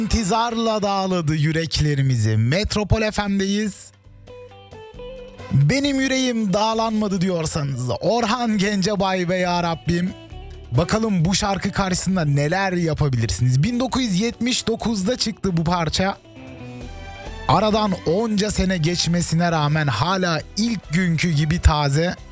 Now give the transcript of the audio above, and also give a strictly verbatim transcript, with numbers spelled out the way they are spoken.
İntizarla dağladı yüreklerimizi. Metropol F M'deyiz. Benim yüreğim dağlanmadı diyorsanız Orhan Gencebay ve Ya Rabbim, bakalım bu şarkı karşısında neler yapabilirsiniz. bin dokuz yüz yetmiş dokuzda çıktı bu parça. Aradan onca sene geçmesine rağmen hala ilk günkü gibi taze.